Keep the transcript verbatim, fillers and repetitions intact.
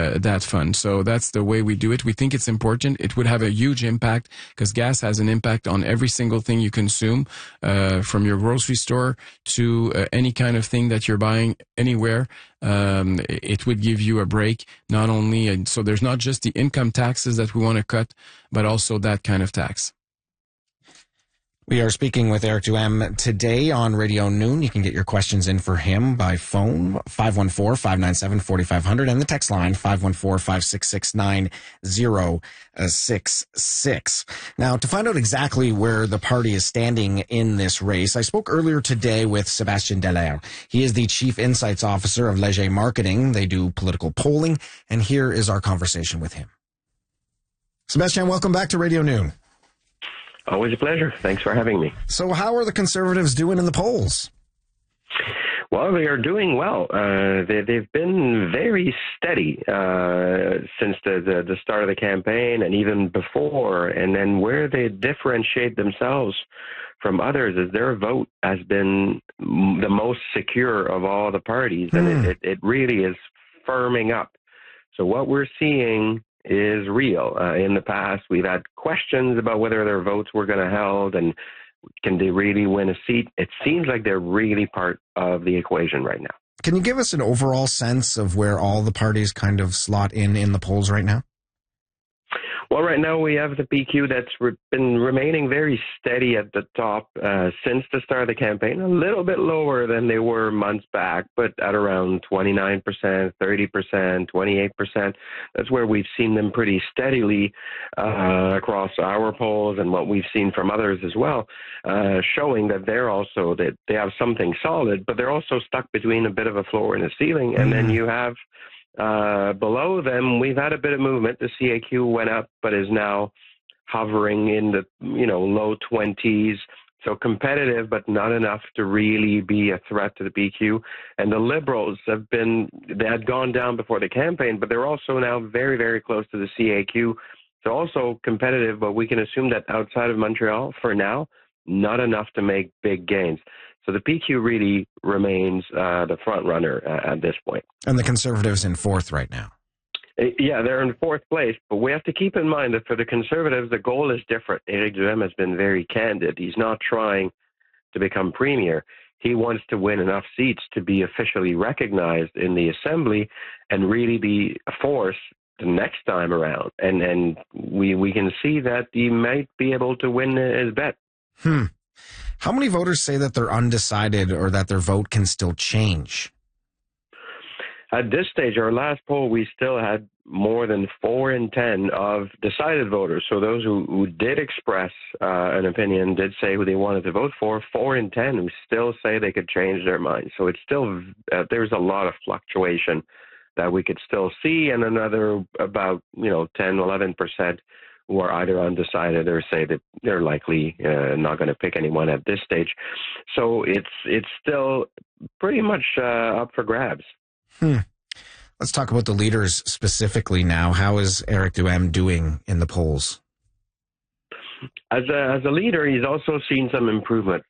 uh, that fund. So that's the way we do it. We think it's important. It would have a huge impact because gas has an impact on every single thing you consume, uh, from your grocery store to uh, any kind of thing that you're buying anywhere. Um, it would give you a break, not only, and so there's not just the income taxes that we want to cut, but also that kind of tax. We are speaking with Eric Duhem today on Radio Noon. You can get your questions in for him by phone, five one four, five nine seven, four five zero zero, and the text line, five one four, five six six, nine zero six six. Now, to find out exactly where the party is standing in this race, I spoke earlier today with Sébastien Dallaire. He is the Chief Insights Officer of Léger Marketing. They do political polling, and here is our conversation with him. Sébastien, welcome back to Radio Noon. Always a pleasure. Thanks for having me. So how are the Conservatives doing in the polls? Well, they are doing well. Uh, they, they've been very steady uh, since the, the, the start of the campaign and even before. And then where they differentiate themselves from others is their vote has been the most secure of all the parties. And mm. it, it, it really is firming up. So what we're seeing is real. Uh, in the past, we've had questions about whether their votes were going to held and can they really win a seat. It seems like they're really part of the equation right now. Can you give us an overall sense of where all the parties kind of slot in in the polls right now? Well, right now we have the P Q that's re- been remaining very steady at the top uh, since the start of the campaign, a little bit lower than they were months back, but at around twenty-nine percent, thirty percent, twenty-eight percent. That's where we've seen them pretty steadily uh, across our polls and what we've seen from others as well, uh, showing that they're also, that they have something solid, but they're also stuck between a bit of a floor and a ceiling. And mm-hmm. then you have Uh, below them, we've had a bit of movement. The C A Q went up, but is now hovering in the, you know, low twenties. So competitive, but not enough to really be a threat to the P Q. And the Liberals have been, they had gone down before the campaign, but they're also now very, very close to the C A Q. So also competitive, but we can assume that outside of Montreal, for now, not enough to make big gains. So the P Q really remains uh, the front runner uh, at this point. And the Conservatives in fourth right now. Yeah, they're in fourth place, but we have to keep in mind that for the Conservatives, the goal is different. Éric Duhem has been very candid. He's not trying to become premier. He wants to win enough seats to be officially recognized in the Assembly and really be a force the next time around. And and we, we can see that he might be able to win his bet. Hmm. How many voters say that they're undecided or that their vote can still change? At this stage, our last poll, we still had more than four in ten of decided voters. So those who, who did express uh, an opinion, did say who they wanted to vote for, four in ten who still say they could change their mind. So it's still, uh, there's a lot of fluctuation that we could still see, and another about, you know, ten, eleven percent who are either undecided or say that they're likely uh, not going to pick anyone at this stage. So it's it's still pretty much uh, up for grabs. Hmm. Let's talk about the leaders specifically now. How is Éric Duhem doing in the polls? As a, as a leader, he's also seen some improvement